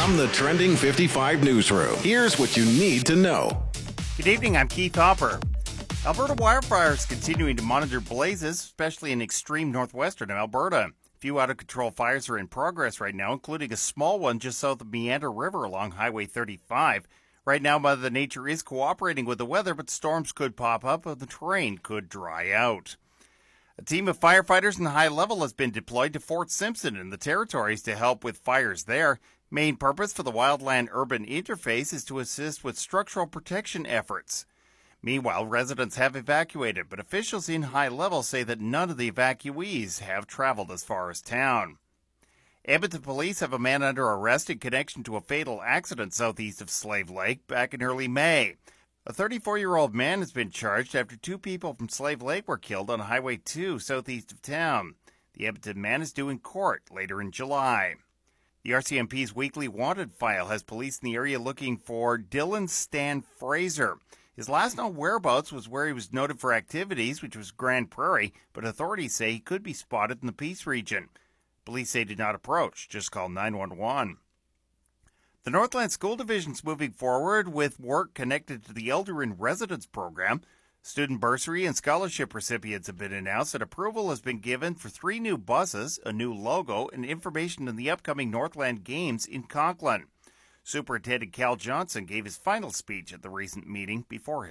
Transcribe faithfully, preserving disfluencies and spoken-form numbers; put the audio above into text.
From the Trending fifty-five newsroom, here's what you need to know. Good evening, I'm Keith Hopper. Alberta wildfires continuing to monitor blazes, especially in extreme northwestern Alberta. A few out-of-control fires are in progress right now, including a small one just south of Meander River along Highway thirty-five. Right now, Mother Nature is cooperating with the weather, but storms could pop up and the terrain could dry out. A team of firefighters in high level has been deployed to Fort Simpson in the Territories to help with fires there. Main purpose for the wildland-urban interface is to assist with structural protection efforts. Meanwhile, residents have evacuated, but officials in high level say that none of the evacuees have traveled as far as town. Edmonton police have a man under arrest in connection to a fatal accident southeast of Slave Lake back in early May. A thirty-four-year-old man has been charged after two people from Slave Lake were killed on Highway two southeast of town. The Edmonton man is due in court later in July. The R C M P's weekly wanted file has police in the area looking for Dylan Stan Fraser. His last known whereabouts was where he was noted for activities, which was Grand Prairie, but authorities say he could be spotted in the Peace region. Police say do not approach, just call nine one one. The Northland School Division is moving forward with work connected to the Elder in Residence program. Student bursary and scholarship recipients have been announced, and approval has been given for three new buses, a new logo, and information on the upcoming Northland Games in Conklin. Superintendent Cal Johnson gave his final speech at the recent meeting before